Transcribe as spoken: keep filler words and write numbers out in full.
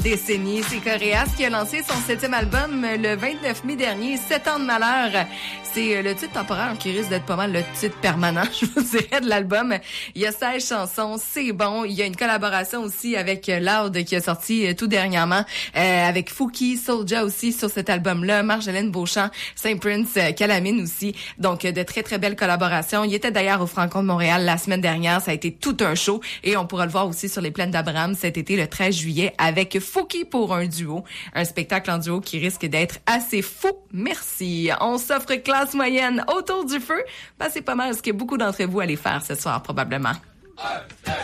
Décennie, c'est Coréas qui a lancé son septième album le vingt-neuf mai dernier, Sept ans de malheur. C'est le titre temporaire qui risque d'être pas mal le titre permanent, je vous dirais, de l'album. Il y a seize chansons, c'est bon. Il y a une collaboration aussi avec Loud qui a sorti tout dernièrement, euh, avec Fouki, Soulja aussi sur cet album-là, Marjolaine Beauchamp, Saint Prince, Calamine aussi. Donc, de très, très belles collaborations. Il était d'ailleurs au Franco de Montréal la semaine dernière. Ça a été tout un show et on pourra le voir aussi sur les plaines d'Abraham cet été, le treize juillet, avec Fouki pour un duo. Un spectacle en duo qui risque d'être assez fou. Merci. On s'offre classe moyenne autour du feu. Ben, c'est pas mal ce que beaucoup d'entre vous allez faire ce soir, probablement.